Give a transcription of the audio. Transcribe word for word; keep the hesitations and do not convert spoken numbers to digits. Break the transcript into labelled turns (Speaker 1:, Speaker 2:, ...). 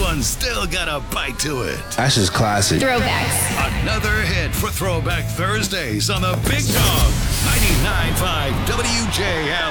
Speaker 1: one's still got a bite to it.
Speaker 2: That's just classic.
Speaker 3: Throwbacks.
Speaker 1: Another hit for Throwback Thursdays on the Big Dog ninety-nine point five W J L.